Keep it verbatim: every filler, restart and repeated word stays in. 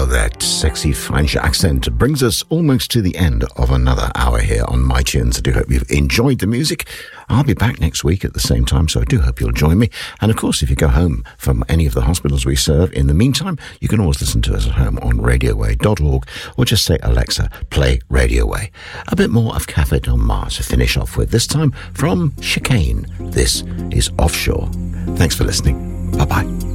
Well, that sexy French accent brings us almost to the end of another hour here on My Tunes. I do hope you've enjoyed the music. I'll be back next week at the same time, so I do hope you'll join me. And of course, if you go home from any of the hospitals we serve, in the meantime, you can always listen to us at home on radio way dot org, or just say, Alexa, play Radio Way. A bit more of Cafe Del Mar to finish off with, this time from Chicane. This is Offshore. Thanks for listening. Bye-bye.